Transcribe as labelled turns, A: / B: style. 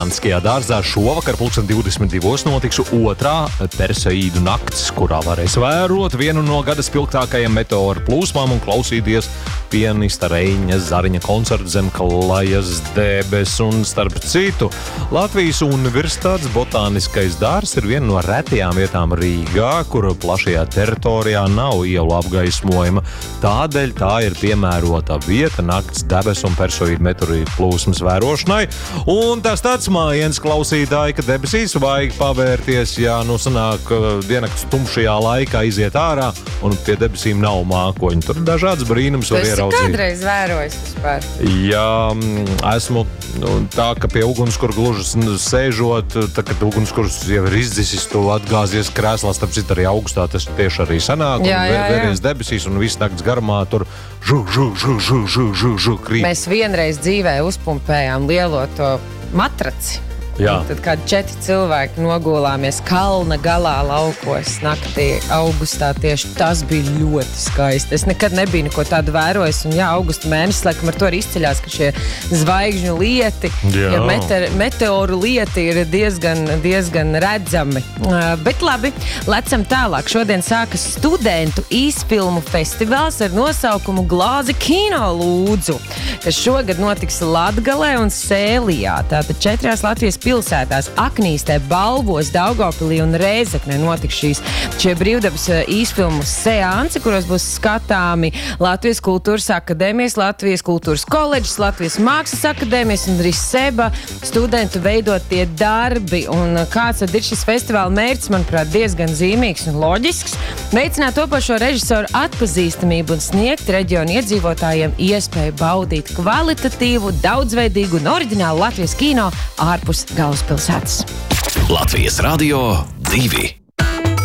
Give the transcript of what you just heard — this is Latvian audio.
A: Botaniskajā dārzā šovakar 22:00 notiks otrā Perseīdu nakts, kurā varēs vērot vienu no gada spilgtākajiem meteoru plūsmām un klausīties pianista Reiņa Zariņa koncertu zem klajas debes. Un starp citu, Latvijas Universitātes Botāniskais dārzs ir viena no retajām vietām Rīgā, kur plašajā teritorijā nav ielu apgaismojuma. Tādēļ tā ir piemērota vieta nakts debesu un Perseīdu meteorītu plūsmas vērošanai. Un tas tāds mājiens klausītāji, ka debesīs vajag pavērties, ja sanāk diennakts tumšajā laikā iziet ārā un pie debesīm nav mākoņu. Tur dažādas brīnums var ieraudzīt.
B: Tu esi kādreiz vērojis vispār?
A: Jā, esmu tā, ka pie ugunskura gluži sēžot, tā, kad ugunskurs jau ir izdzisis, tu atgāzies krēslā, starp citu arī augstā, tas tieši arī sanāk, un vēries debesīs, un viss nakts garumā tur žu krīt.
B: Mēs vienreiz dzīvē uzpumpējām lielo to matraci. Tad kādi 4 cilvēki nogulāmies kalna galā laukos naktī augustā tieši. Tas bija ļoti skaisti. Es nekad nebiju neko tādu vērojis. Un augusta mēnesis, laikam ar to arī izceļās, ka šie zvaigžņu lieti, meteoru lieti ir diezgan redzami. Bet labi, lecam tālāk. Šodien sākas studentu īsfilmu festivāls ar nosaukumu Glāzi kino lūdzu, kas šogad notiks Latgalē un Sēlijā. Tātad 4 Latvijas pilsētās Aknīstē, Balvos, Daugavpilī un Rēzeknē notiks šie brīvdabas īsfilmu seansi, kuros būs skatāmi Latvijas kultūras akadēmijas, Latvijas kultūras koledžas, Latvijas mākslas akadēmijas un arī SEBA studentu veidotie darbi. Un kāds tad ir šis festivāla mērķis, manuprāt, diezgan zīmīgs un loģisks. Veicināt topošo režisoru atpazīstamību un sniegt reģionu iedzīvotājiem iespēju baudīt kvalitatīvu, daudzveidīgu un oriģinālu Latvijas kino ārpus galvaspilsētas.
C: Latvijas Radio 2.